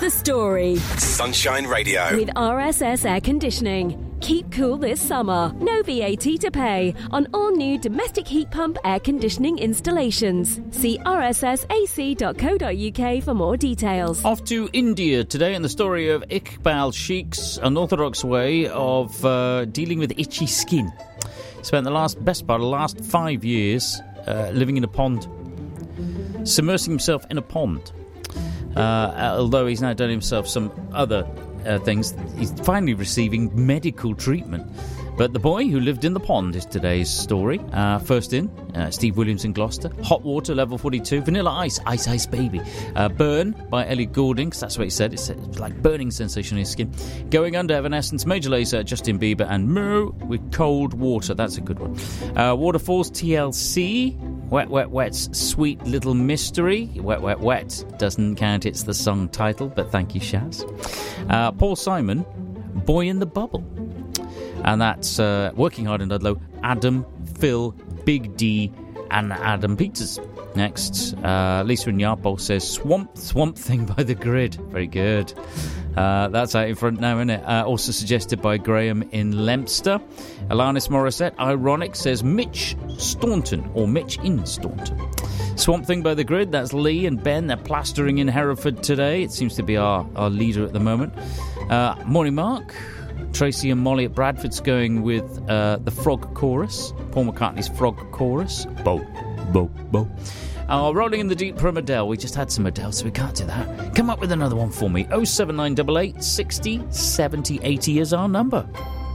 The Story. Sunshine Radio. With RSS Air Conditioning. Keep cool this summer. No VAT to pay on all new domestic heat pump air conditioning installations. See rssac.co.uk for more details. Off to India today in the story of Iqbal Sheikh's unorthodox way of dealing with itchy skin. Spent the best part of the last 5 years living in a pond, submersing himself in a pond. Although he's now done himself some other things, he's finally receiving medical treatment. But the boy who lived in the pond is today's story. First in, Steve Williams in Gloucester. Hot Water, level 42. Vanilla Ice, Ice Ice Baby. Burn by Ellie Goulding, because that's what he said. It's like burning sensation in his skin. Going Under, Evanescence. Major Lazer, Justin Bieber. And Moo with Cold Water. That's a good one. Waterfalls, TLC. Wet, Wet, Wet's Sweet Little Mystery. Wet, Wet, Wet doesn't count. It's the song title, but thank you, Shaz. Paul Simon, Boy in the Bubble. And that's Working Hard in Ludlow, Adam, Phil, Big D, and Adam Peters. Next, Lisa in Yarpole says Swamp Thing by The Grid. Very good. That's out in front now, isn't it? Also suggested by Graham in Leominster. Alanis Morissette, Ironic, says Mitch Staunton, or Mitch in Staunton. Swamp Thing by The Grid, that's Lee and Ben. They're plastering in Hereford today. It seems to be our leader at the moment. Morning, Mark. Tracy and Molly at Bradford's going with the Frog Chorus. Paul McCartney's Frog Chorus. Bo, bo, bo. Rolling in the Deep from Adele. We just had some Adele, so we can't do that. Come up with another one for me. 07988 60 70 80 is our number.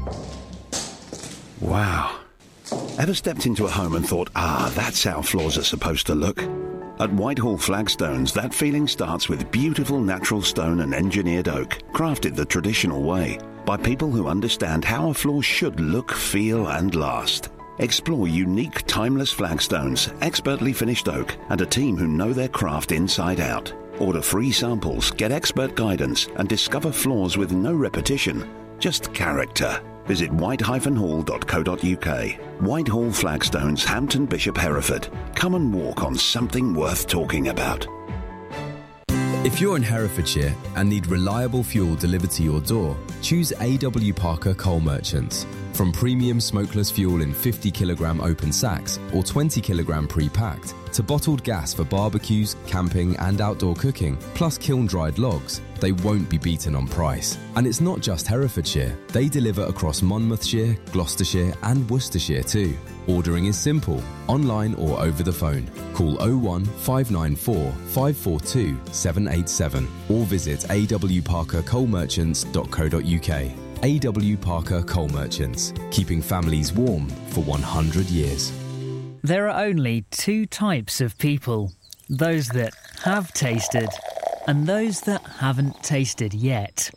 Wow. Ever stepped into a home and thought, that's how floors are supposed to look? At Whitehall Flagstones, that feeling starts with beautiful natural stone and engineered oak, crafted the traditional way, by people who understand how a floor should look, feel and last. Explore unique, timeless flagstones, expertly finished oak, and a team who know their craft inside out. Order free samples, get expert guidance, and discover floors with no repetition, just character. Visit white-hall.co.uk. Whitehall Flagstones, Hampton Bishop, Hereford. Come and walk on something worth talking about. If you're in Herefordshire and need reliable fuel delivered to your door, choose A.W. Parker Coal Merchants. From premium smokeless fuel in 50kg open sacks or 20kg pre-packed, to bottled gas for barbecues, camping and outdoor cooking, plus kiln-dried logs, they won't be beaten on price. And it's not just Herefordshire. They deliver across Monmouthshire, Gloucestershire and Worcestershire too. Ordering is simple, online or over the phone. Call 01 594 542 787 or visit awparkercoalmerchants.co.uk. A.W. Parker Coal Merchants, keeping families warm for 100 years. There are only two types of people. Those that have tasted and those that haven't tasted yet.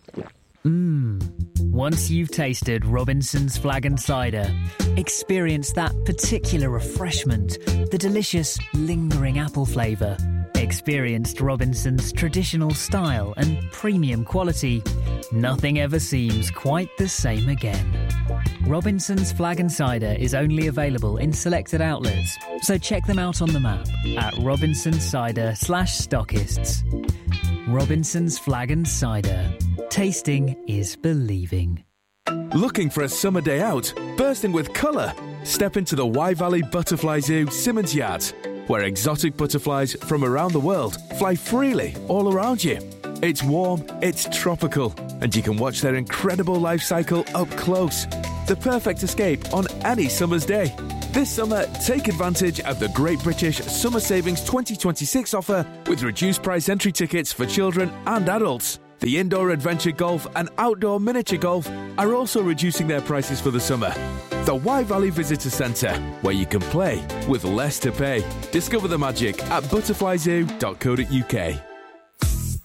Once you've tasted Robinson's Flag and Cider, experience that particular refreshment, the delicious, lingering apple flavour. Experienced Robinson's traditional style and premium quality. Nothing ever seems quite the same again. Robinson's Flag and Cider is only available in selected outlets, so check them out on the map at robinsoncider/stockists. Robinson's Flag and Cider. Tasting is believing. Looking for a summer day out? Bursting with colour? Step into the Wye Valley Butterfly Zoo, Simmons Yards, where exotic butterflies from around the world fly freely all around you. It's warm, it's tropical, and you can watch their incredible life cycle up close. The perfect escape on any summer's day. This summer, take advantage of the Great British Summer Savings 2026 offer with reduced price entry tickets for children and adults. The indoor adventure golf and outdoor miniature golf are also reducing their prices for the summer. The Wye Valley Visitor Centre, where you can play with less to pay. Discover the magic at butterflyzoo.co.uk.